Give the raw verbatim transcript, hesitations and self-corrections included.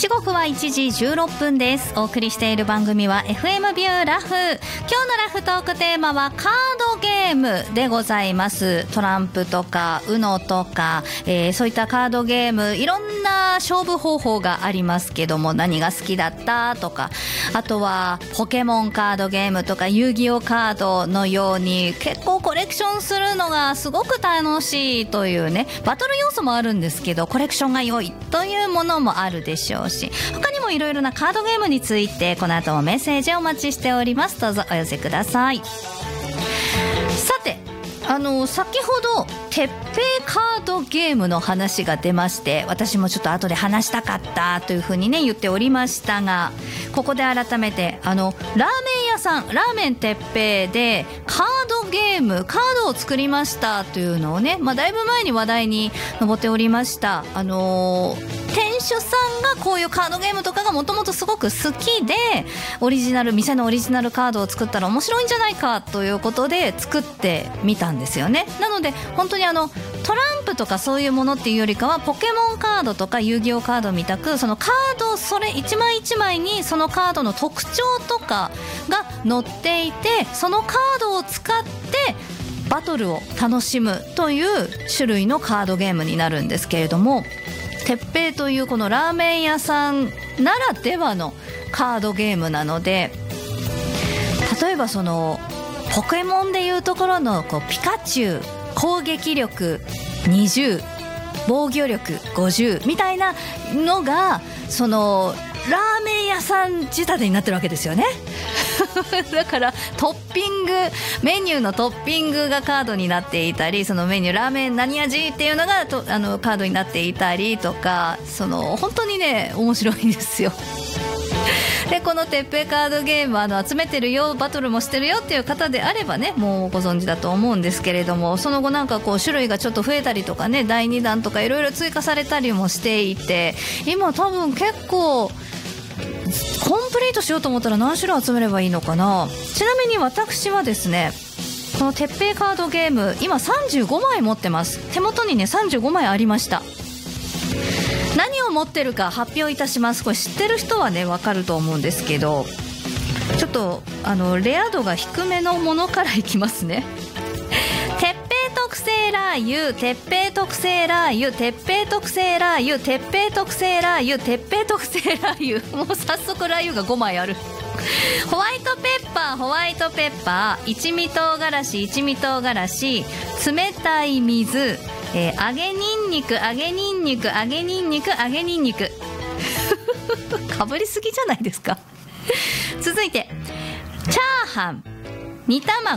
時刻はいちじじゅうろっぷんです。お送りしている番組は エフエム ビューラフ。今日のラフトークテーマはカードゲームでございます。トランプとかウノとか、えー、そういったカードゲーム、いろんな勝負方法がありますけども、何が好きだったとか、あとはポケモンカードゲームとか遊戯王カードのように結構コレクションするのがすごく楽しいというね、バトル要素もあるんですけどコレクションが良いというものもあるでしょうし、他にもいろいろなカードゲームについてこの後もメッセージをお待ちしております。どうぞお寄せください。さて、あの先ほど鉄平カードゲームの話が出まして、私もちょっと後で話したかったというふうにね言っておりましたが、ここで改めてあのラーメン屋さん、ラーメン鉄平でカードゲームカードを作りましたというのをね、まあ、だいぶ前に話題に上っておりました。あのー店主さんがこういうカードゲームとかがもともとすごく好きで、オリジナル店のオリジナルカードを作ったら面白いんじゃないかということで作ってみたんですよね。なので本当にあのトランプとかそういうものっていうよりかは、ポケモンカードとか遊戯王カードみたく、そのカードそれ一枚一枚にそのカードの特徴とかが載っていて、そのカードを使ってバトルを楽しむという種類のカードゲームになるんですけれども、鉄平というこのラーメン屋さんならではのカードゲームなので、例えばそのポケモンでいうところのこうピカチュウ、攻撃力にじゅう、防御力ごじゅうみたいなのがそのラーメン屋さん仕立てになってるわけですよね。だからトッピング、メニューのトッピングがカードになっていたり、そのメニューラーメン何味っていうのがとあのカードになっていたりとか、その本当にね面白いんですよ。でこの鉄平カードゲームはあの集めてるよ、バトルもしてるよっていう方であればねもうご存知だと思うんですけれども、その後なんかこう種類がちょっと増えたりとかね、だいにだんとかいろいろ追加されたりもしていて、今多分結構コンプリートしようと思ったら何種類集めればいいのかな。ちなみに私はですね、この鉄平カードゲーム今さんじゅうごまい持ってます。手元にねさんじゅうごまいありました。何を持ってるか発表いたします。これ知ってる人はね分かると思うんですけど、ちょっとあのレア度が低めのものからいきますね。鉄平特製ラー油、鉄平特製ラー油、鉄平特製ラー油、鉄平特製ラー油、鉄平特製ラー油。もう早速ラー油がごまいある。ホワイトペッパー、ホワイトペッパー、一味唐辛子、一味唐辛子、冷たい水、えー、揚げにんにく、揚げにんにく、揚げにんにく、揚げにんにく。かぶりすぎじゃないですか。続いてチャーハン、煮卵、